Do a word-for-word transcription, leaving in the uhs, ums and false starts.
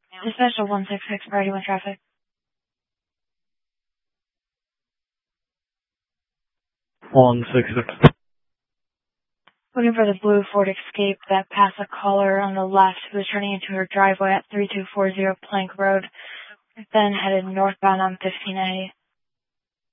Dispatch one six six, Priority one traffic. one six six. Looking for the blue Ford Escape that passed a caller on the left who was turning into her driveway at three two four zero Plank Road, then headed northbound on fifteen A.